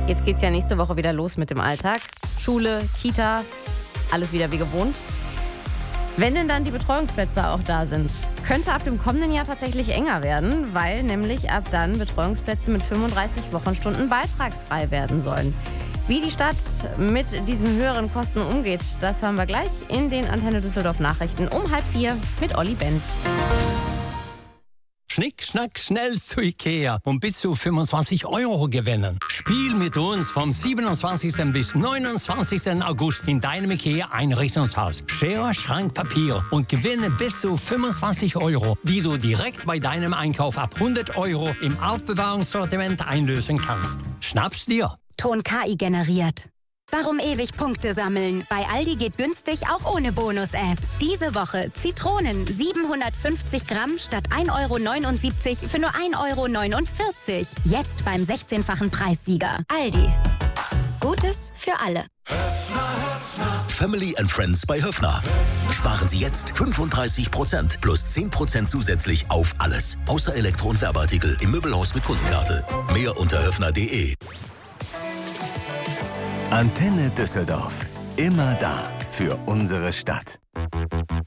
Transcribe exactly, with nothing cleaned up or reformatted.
Jetzt geht's ja nächste Woche wieder los mit dem Alltag. Schule, Kita, alles wieder wie gewohnt. Wenn denn dann die Betreuungsplätze auch da sind, könnte ab dem kommenden Jahr tatsächlich enger werden, weil nämlich ab dann Betreuungsplätze mit fünfunddreißig Wochenstunden beitragsfrei werden sollen. Wie die Stadt mit diesen höheren Kosten umgeht, das hören wir gleich in den Antenne Düsseldorf Nachrichten um halb vier mit Olli Bent. Schnick, schnack, schnell zu Ikea und bis zu fünfundzwanzig Euro gewinnen. Spiel mit uns vom siebenundzwanzigsten bis neunundzwanzigsten August in deinem Ikea-Einrichtungshaus. Schere, Schrank, Papier und gewinne bis zu fünfundzwanzig Euro, die du direkt bei deinem Einkauf ab hundert Euro im Aufbewahrungssortiment einlösen kannst. Schnapp's dir! Ton K I generiert. Warum ewig Punkte sammeln? Bei Aldi geht günstig auch ohne Bonus-App. Diese Woche Zitronen siebenhundertfünfzig Gramm statt ein Euro neunundsiebzig für nur ein Euro neunundvierzig. Jetzt beim sechzehnfachen Preissieger. Aldi. Gutes für alle. Family and Friends bei Höffner. Sparen Sie jetzt fünfunddreißig Prozent plus zehn Prozent zusätzlich auf alles. Außer Elektro- und Werbeartikel im Möbelhaus mit Kundenkarte. Mehr unter höffner punkt de. Antenne Düsseldorf. Immer da für unsere Stadt.